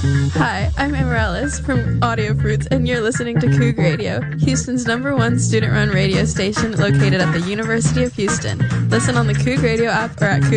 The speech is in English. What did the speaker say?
Hi, I'm Amarellis from Audio Fruits, and you're listening to Coug Radio, Houston's #1 student-run radio station located at the University of Houston. Listen on the Coug Radio app or at